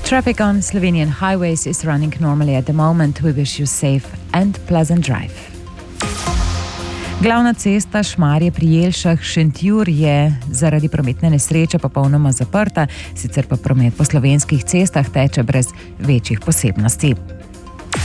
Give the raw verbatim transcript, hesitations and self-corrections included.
Traffic on Slovenian highways is running normally at the moment. We wish you safe and pleasant drive. Glavna cesta Šmarje pri Jelšah Šentjur je zaradi prometne nesreče popolnoma zaprta, sicer pa promet po slovenskih cestah teče brez večjih posebnosti.